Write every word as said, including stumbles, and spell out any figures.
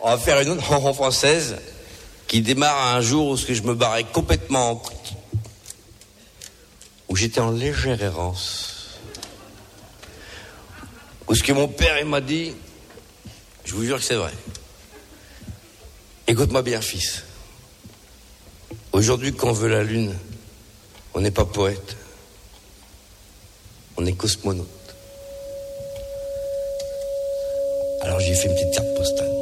On va faire une autre chanson française qui démarre un jour où je me barrais complètement en couille, où j'étais en légère errance, où ce que mon père il m'a dit, je vous jure que c'est vrai. Écoute-moi bien, fils. Aujourd'hui, quand on veut la lune, on n'est pas poète, on est cosmonaute. Alors j'ai fait une petite carte postale.